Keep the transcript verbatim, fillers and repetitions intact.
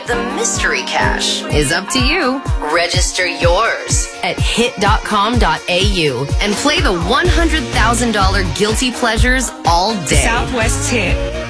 The mystery cash is up to you. Register yours at hit dot com dot a u and play the one hundred thousand dollars Guilty Pleasures all day. Southwest Hit.